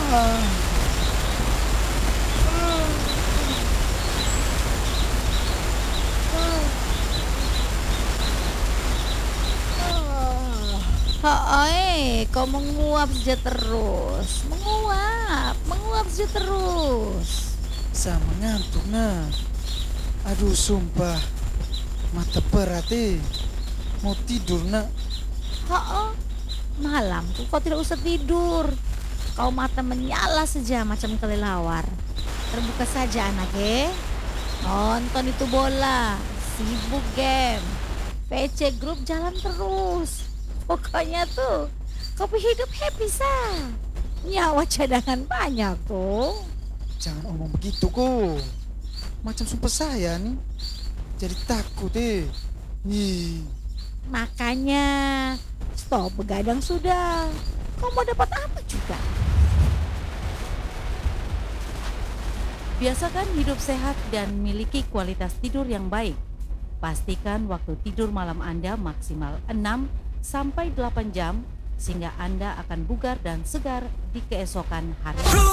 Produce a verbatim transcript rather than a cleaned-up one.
Ah, Hei, kau menguap saja terus. Menguap, menguap saja terus. sama ngantuk nah. Aduh sumpah, mata berat eh. Mau tidur nak. Oh, malamku kau tidak usah tidur. Kau mata menyala saja macam kelelawar. Terbuka saja anak eh. Nonton itu bola, sibuk game. P C grup jalan terus. Pokoknya tuh, kopi hidup happy sah. Nyawa cadangan banyak tuh. Jangan omong begitu kok. Macam sumpah saya nih. Jadi takut eh. Ih, Makanya stop begadang sudah. Kau mau dapat apa juga? Biasakan hidup sehat dan miliki kualitas tidur yang baik. Pastikan waktu tidur malam Anda maksimal enam sampai delapan jam sehingga Anda akan bugar dan segar di keesokan hari.